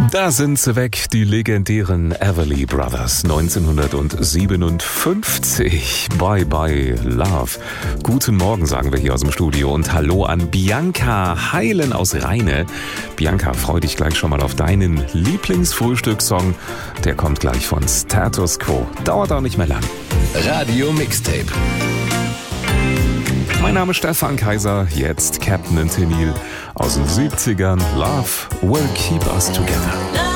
Da sind sie weg, die legendären Everly Brothers, 1957. Bye bye Love. Guten Morgen, sagen wir hier aus dem Studio, und hallo an Bianca Heilen aus Rheine. Bianca, freu dich gleich schon mal auf deinen Lieblingsfrühstückssong. Der kommt gleich von Status Quo. Dauert auch nicht mehr lang. Radio Mixtape. Mein Name ist Stefan Kaiser, jetzt Captain and Tennille aus den 70ern. Love will keep us together.